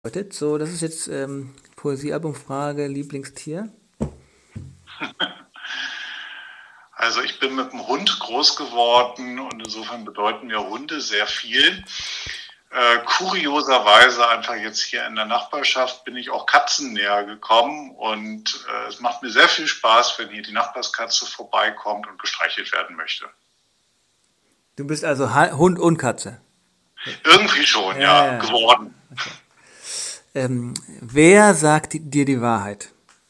So, das ist jetzt Poesiealbumfrage, Lieblingstier. Also ich bin mit dem Hund groß geworden und insofern bedeuten mir Hunde sehr viel. Kurioserweise einfach jetzt hier in der Nachbarschaft bin ich auch Katzen näher gekommen und es macht mir sehr viel Spaß, wenn hier die Nachbarskatze vorbeikommt und gestreichelt werden möchte. Du bist also Hund und Katze. Irgendwie schon, ja, Ja. geworden. Wer sagt dir die Wahrheit?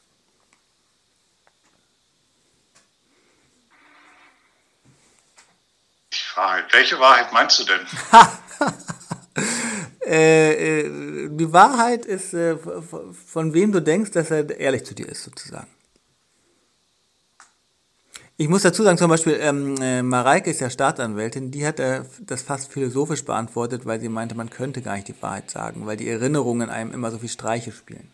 Die Wahrheit. Welche Wahrheit meinst du denn? Die Wahrheit ist, von wem du denkst, dass er ehrlich zu dir ist, sozusagen. Ich muss dazu sagen, zum Beispiel, Mareike ist ja Staatsanwältin, die hat das fast philosophisch beantwortet, weil sie meinte, man könnte gar nicht die Wahrheit sagen, weil die Erinnerungen einem immer so viel Streiche spielen.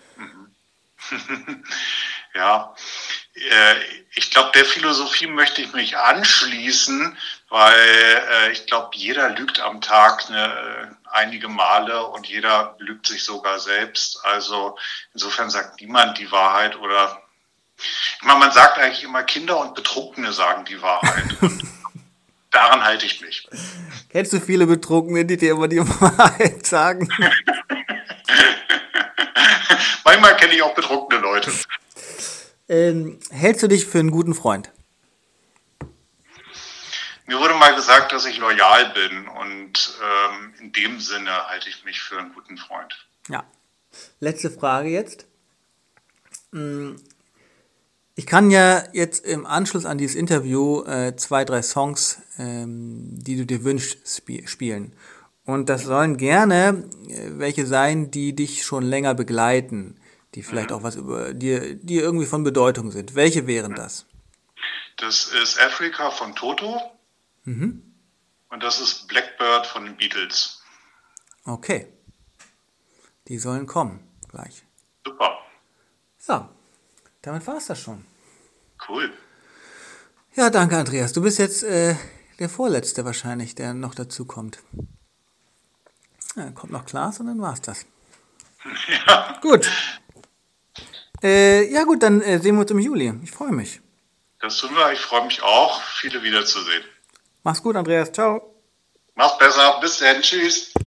Ja, ich glaube, der Philosophie möchte ich mich anschließen, weil ich glaube, jeder lügt am Tag einige Male und jeder lügt sich sogar selbst. Also insofern sagt niemand die Wahrheit oder ich meine, man sagt eigentlich immer, Kinder und Betrunkene sagen die Wahrheit. Und daran halte ich mich. Kennst du viele Betrunkene, die dir immer die Wahrheit sagen? Manchmal kenne ich auch betrunkene Leute. Hältst du dich für einen guten Freund? Mir wurde mal gesagt, dass ich loyal bin und in dem Sinne halte ich mich für einen guten Freund. Ja. Letzte Frage jetzt. Ich kann ja jetzt im Anschluss an dieses Interview 2, 3 Songs, die du dir wünschst, spielen. Und das sollen gerne welche sein, die dich schon länger begleiten, die vielleicht auch was über dir irgendwie von Bedeutung sind. Welche wären das? Das ist Africa von Toto und das ist Blackbird von den Beatles. Okay. Die sollen kommen gleich. Super. Ja, damit war es das schon. Cool. Ja, danke Andreas. Du bist jetzt der Vorletzte wahrscheinlich, der noch dazu kommt. Ja, dann kommt noch Klaas und dann war's das. Ja. Gut. Ja gut, dann sehen wir uns im Juli. Ich freue mich. Das tun wir. Ich freue mich auch, viele wiederzusehen. Mach's gut, Andreas. Ciao. Mach's besser. Bis dann. Tschüss.